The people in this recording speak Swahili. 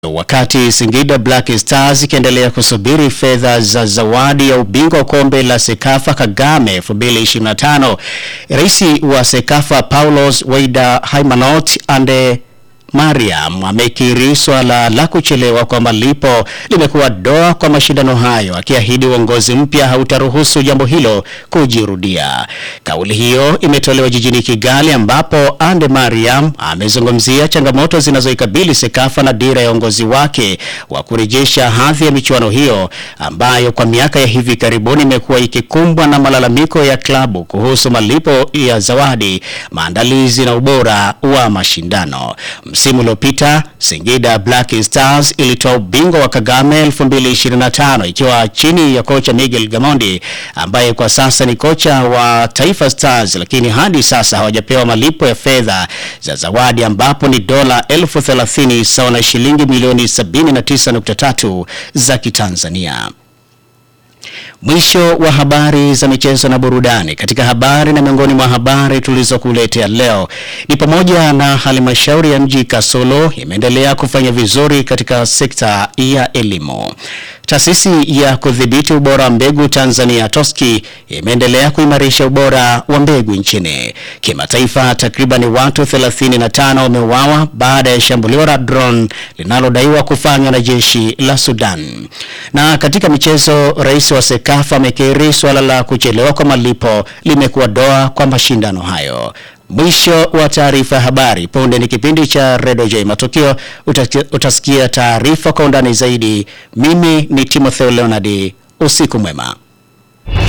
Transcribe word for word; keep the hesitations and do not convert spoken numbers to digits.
Wakati Singida Black Stars ikiendelea kusubiri fedha za zawadi ya ubingwa wa kombe la Sekafa Kagame elfu mbili ishirini na tano, Rais wa Sekafa Paulos Weida Haimanot Ande Mariam amekiri swala la kuchelewa kwa malipo limekuwa doa kwa mashindano hayo, akiahidi uongozi mpya hautaruhusu jambo hilo kujirudia. Kauli hiyo imetolewa jijini Kigali, ambapo Ande Mariam amezungumzia changamoto zinazoikabili Sekafa na dira ya uongozi wake wa kurejesha hadhi ya michuano hiyo ambayo kwa miaka ya hivi karibuni imekuwa ikikumbwa na malalamiko ya klabu kuhusu malipo ya zawadi, maandalizi na ubora wa mashindano. Msimu uliopita Singida Black Stars ilitoa ubingwa wa Kagame elfu mbili ishirini na tano ikiwa chini ya kocha Miguel Gamondi ambaye kwa sasa ni kocha wa Taifa Stars, lakini hadi sasa hawajapewa malipo ya fedha za zawadi, ambapo ni dola elfu thelathini sawa na shilingi milioni sabini na tisa nukta tatu za Kitanzania. Mwisho wa habari za michezo na burudani. Katika habari na miongoni mwa habari tulizokuletea leo ni pamoja na halmashauri ya mji Kasolo imeendelea kufanya vizuri katika sekta ya elimu. Taasisi ya kudhibiti ubora wa mbegu Tanzania Toski imeendelea kuimarisha ubora wa mbegu nchini. Kimataifa, takriban watu thelathini na tano wameuawa baada ya shambulio la drone linalodaiwa kufanywa na jeshi la Sudan. Na katika michezo, rais wa Sekafa amekiri swala la kuchelewa kwa malipo limekuwa doa kwa mashindano hayo. Mwisho wa taarifa ya habari. Punde ni kipindi cha Radio J Matukio, utasikia taarifa kwa undani zaidi. Mimi ni Timotheo Leonardi. Usiku mwema.